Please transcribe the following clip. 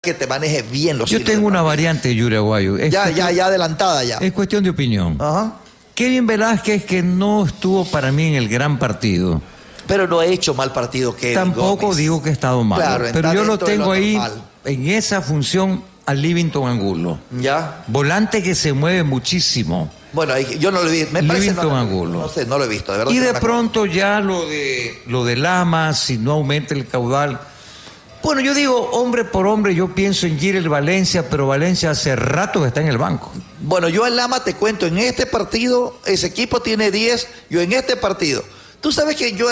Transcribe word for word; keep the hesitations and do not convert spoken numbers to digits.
que te maneje bien los Yo tengo una variante, Yuri Aguayo. Es ya, cuestión, ya, ya adelantada ya. Es cuestión de opinión. Ajá. Kevin Velázquez, que no estuvo para mí en el gran partido. Pero no ha hecho mal partido Kevin Tampoco Gómez. digo que ha estado mal. Claro, pero yo lo tengo lo ahí normal. en esa función a Livington Angulo. Ya. Volante que se mueve muchísimo. Bueno, yo no lo vi. Me parece Livington no, Angulo. No sé, no lo he visto. De verdad y que de no pronto ya lo de lo de Lama, si no aumenta el caudal. Bueno, yo digo, hombre por hombre, yo pienso en Jirel Valencia, pero Valencia hace rato que está en el banco. Bueno, yo al Lama te cuento, en este partido, ese equipo tiene diez, yo en este partido. Tú sabes que yo